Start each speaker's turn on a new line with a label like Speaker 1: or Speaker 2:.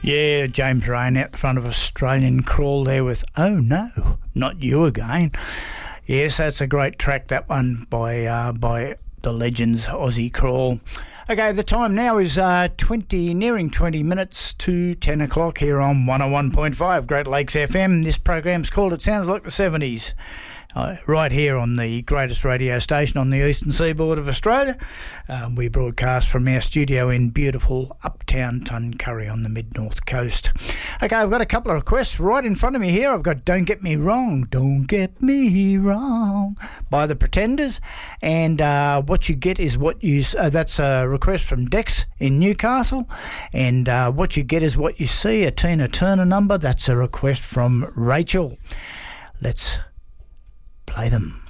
Speaker 1: Yeah, James Rain out the front of Australian Crawl there with Oh No, Not You Again. Yes, that's a great track, that one by the Legends Aussie Crawl. Okay, the time now is nearing 20 minutes to 10 o'clock here on 101.5 Great Lakes FM. This program's called It Sounds Like the 70s. Right here on the greatest radio station on the eastern seaboard of Australia. We broadcast from our studio in beautiful uptown Tuncurry on the mid-north coast. Okay, I've got a couple of requests right in front of me here. I've got Don't Get Me Wrong, Don't Get Me Wrong by The Pretenders. And What You Get Is What You... that's a request from Dex in Newcastle. And What You Get Is What You See, a Tina Turner number. That's a request from Rachel. Let's play them.